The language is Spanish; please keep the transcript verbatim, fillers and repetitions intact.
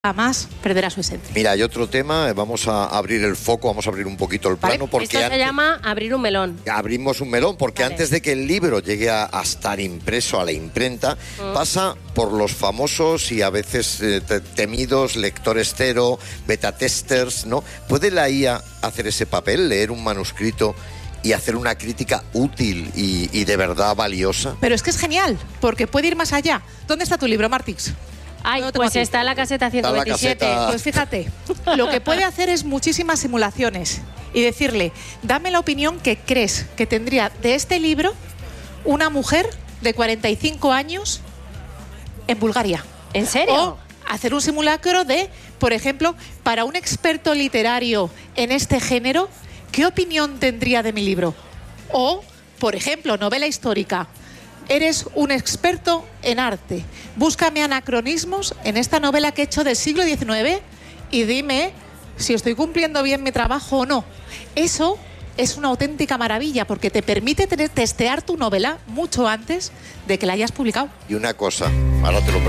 jamás perderá su esencia. Mira, hay otro tema, vamos a abrir el foco, vamos a abrir un poquito el plano. Vale. Porque Esto se antes, llama abrir un melón. abrimos un melón, porque Vale. antes de que el libro llegue a, a estar impreso a la imprenta, Mm. pasa por los famosos y a veces eh, te- temidos lectores cero, beta testers, ¿no? ¿Puede la I A hacer ese papel, leer un manuscrito y hacer una crítica útil y, y de verdad valiosa? Pero es que es genial, porque puede ir más allá. ¿Dónde está tu libro, Martix? Ay, No lo tengo pues aquí. está en la caseta ciento Está en la veintisiete. caseta. Pues fíjate, lo que puede hacer es muchísimas simulaciones y decirle, dame la opinión que crees que tendría de este libro una mujer de cuarenta y cinco años en Bulgaria. ¿En serio? O hacer un simulacro de, por ejemplo, para un experto literario en este género, ¿qué opinión tendría de mi libro? O, por ejemplo, novela histórica. Eres un experto en arte. Búscame anacronismos en esta novela que he hecho del siglo diecinueve y dime si estoy cumpliendo bien mi trabajo o no. Eso es una auténtica maravilla porque te permite tener, testear tu novela mucho antes de que la hayas publicado. Y una cosa, ahora te lo pregunto.